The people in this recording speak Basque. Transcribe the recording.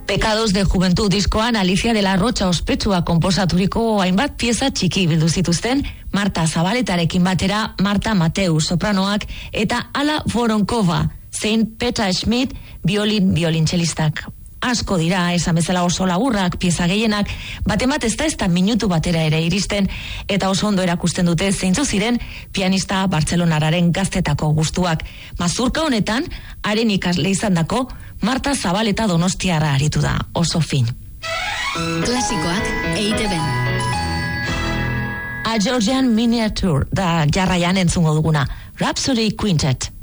Pecados de Juventud diskoan Alicia de la Rocha ospetsua konposaturiko hainbat pieza txiki bildu zituzten, Marta Zabaletarekin batera Marta Mateu sopranoak eta Ala Voronkova, zein Petra Schmidt violintxelistak. Asko dira, esan bezala oso laburrak, pieza gehienak, batemat ez da minutu batera ere iristen, eta oso ondo erakusten dute zeintzu ziren pianista Bartzelonararen gaztetako gustuak. Mazurka honetan, haren ikasle izandako Marta Zabaleta Donostiarra aritu da, oso fin. Klasikoak EITB-n. A Georgian Miniature da jarraian entzungo duguna, Rhapsody Quintet.